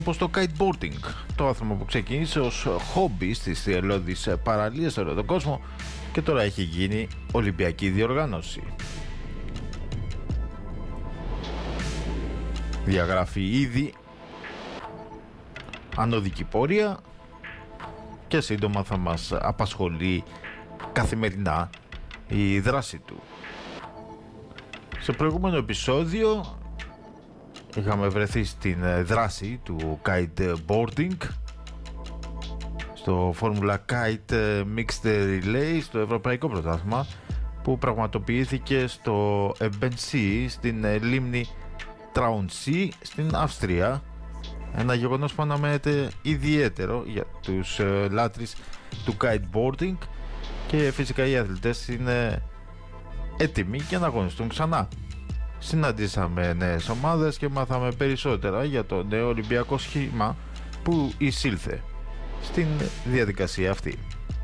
Όπως το kiteboarding, το άθλημα που ξεκίνησε ως χόμπι στις θυελλώδεις παραλίες σε όλο τον κόσμο και τώρα έχει γίνει ολυμπιακή διοργάνωση. Διαγράφει ήδη ανωδική πορεία και σύντομα θα μας απασχολεί καθημερινά η δράση του. Σε προηγούμενο επεισόδιο είχαμε βρεθεί στην δράση του kiteboarding στο Formula Kite Mixed Relay στο Ευρωπαϊκό Πρωτάθλημα που πραγματοποιήθηκε στο Ebensee στην λίμνη Traunsee στην Αυστρία. Ένα γεγονός που αναμένεται ιδιαίτερο για τους λάτρεις του kiteboarding και φυσικά οι αθλητές είναι έτοιμοι για να αγωνιστούν ξανά. Συναντήσαμε νέες ομάδες και μάθαμε περισσότερα για το νέο Ολυμπιακό σχήμα που εισήλθε στην διαδικασία αυτή.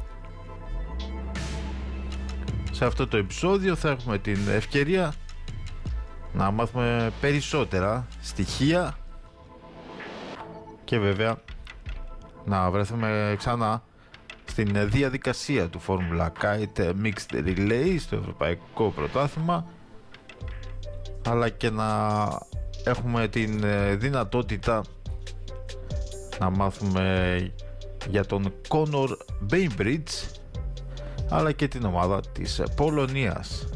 Σε αυτό το επεισόδιο θα έχουμε την ευκαιρία να μάθουμε περισσότερα στοιχεία και βέβαια να βρεθούμε ξανά στην διαδικασία του Formula Kite Mixed Relay στο Ευρωπαϊκό Πρωτάθλημα, αλλά και να έχουμε την δυνατότητα να μάθουμε για τον Conor Bainbridge αλλά και την ομάδα της Πολωνίας.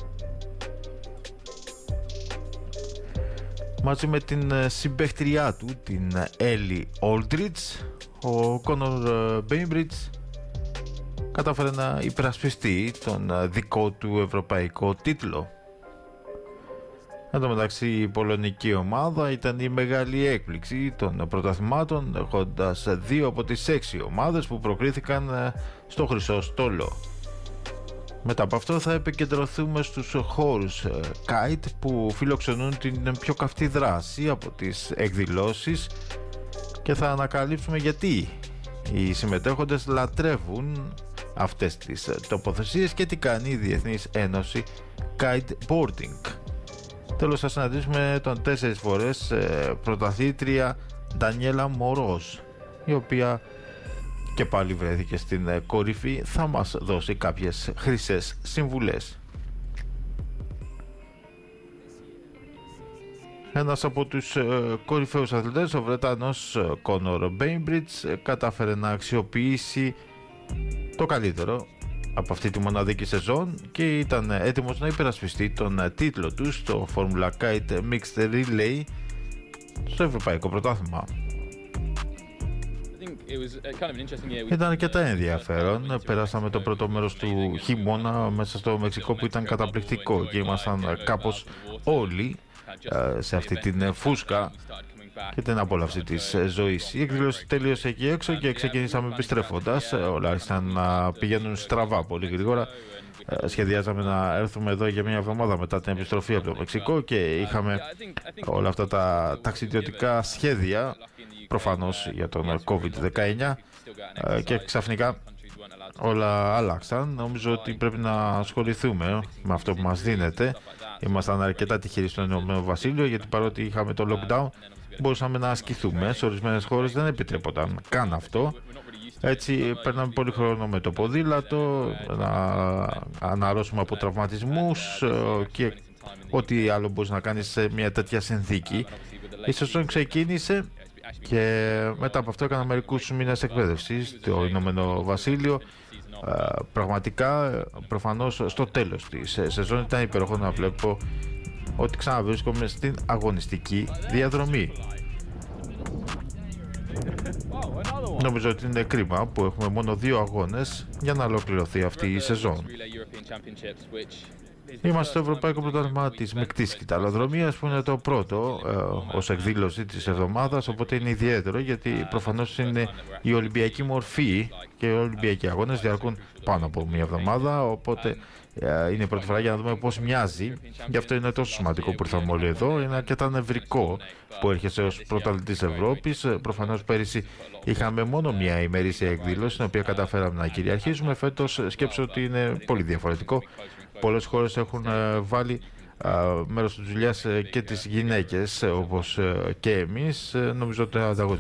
Μαζί με την συμπαίχτριά του, την Ellie Aldridge, ο Conor Bainbridge κατάφερε να υπερασπιστεί τον δικό του ευρωπαϊκό τίτλο. Εν τω μεταξύ η πολωνική ομάδα ήταν η μεγάλη έκπληξη των πρωταθλημάτων, έχοντας 2 από τις 6 ομάδες που προκρίθηκαν στο χρυσό στόλο. Μετά από αυτό θα επικεντρωθούμε στους χώρους kite που φιλοξενούν την πιο καυτή δράση από τις εκδηλώσεις και θα ανακαλύψουμε γιατί οι συμμετέχοντες λατρεύουν αυτές τις τοποθεσίες και τι κάνει η Διεθνής Ένωση Kiteboarding. Τέλος θα συναντήσουμε τον 4 φορές πρωταθλήτρια Ντανιέλα Μορός, η οποία και πάλι βρέθηκε στην κορυφή, θα μας δώσει κάποιες χρυσές συμβουλές. Ένας από τους κορυφαίους αθλητές, ο Βρετανός Conor Bainbridge, κατάφερε να αξιοποιήσει το καλύτερο από αυτή τη μοναδική σεζόν και ήταν έτοιμος να υπερασπιστεί τον τίτλο του στο Formula Kite Mixed Relay στο Ευρωπαϊκό Πρωτάθλημα. Ήταν αρκετά ενδιαφέρον. Περάσαμε το πρώτο μέρος του χειμώνα μέσα στο Μεξικό που ήταν καταπληκτικό και ήμασταν κάπως όλοι σε αυτή την φούσκα και την απόλαυση της ζωής. Η εκδήλωση τελείωσε εκεί έξω και ξεκινήσαμε επιστρέφοντας. Όλα άρχισαν να πηγαίνουν στραβά πολύ γρήγορα. Σχεδιάζαμε να έρθουμε εδώ για μια εβδομάδα μετά την επιστροφή από το Μεξικό και είχαμε όλα αυτά τα ταξιδιωτικά σχέδια προφανώς για τον COVID-19 και ξαφνικά όλα άλλαξαν. Νομίζω ότι πρέπει να ασχοληθούμε με αυτό που μας δίνεται. Ήμασταν αρκετά τυχεροί στο Ηνωμένο Βασίλειο γιατί παρότι είχαμε το lockdown μπορούσαμε να ασκηθούμε. Σε ορισμένες χώρες δεν επιτρέπονταν καν αυτό. Έτσι παίρναμε πολύ χρόνο με το ποδήλατο, να αναρρώσουμε από τραυματισμούς και ό,τι άλλο μπορείς να κάνεις σε μια τέτοια συνθήκη. Η σεζόν ξεκίνησε και μετά από αυτό έκανα μερικούς μήνες εκπαίδευση στο Ηνωμένο Βασίλειο. Πραγματικά, προφανώς στο τέλος της σεζόν ήταν υπέροχο να βλέπω ότι ξαναβρίσκομαι στην αγωνιστική διαδρομή. Νομίζω ότι είναι κρίμα που έχουμε μόνο 2 αγώνες για να ολοκληρωθεί αυτή η σεζόν. Είμαστε στο Ευρωπαϊκό Πρωτάθλημα της Μικτής Κυταλοδρομίας που είναι το πρώτο ως εκδήλωση της εβδομάδας, οπότε είναι ιδιαίτερο γιατί προφανώς είναι η Ολυμπιακή μορφή και οι Ολυμπιακοί αγώνες διαρκούν πάνω από μια εβδομάδα, οπότε είναι η πρώτη φορά για να δούμε πώς μοιάζει. Γι' αυτό είναι τόσο σημαντικό που ήρθαμε όλοι εδώ. Είναι αρκετά νευρικό που έρχεσαι ως πρωταθλητής Ευρώπης. Προφανώς πέρυσι είχαμε μόνο μια ημερήσια εκδήλωση, την οποία καταφέραμε να κυριαρχήσουμε. Φέτος σκέψω ότι είναι πολύ διαφορετικό. Πολλές χώρες έχουν βάλει μέρος της δουλειάς και τις γυναίκες, όπως και εμείς. Νομίζω ότι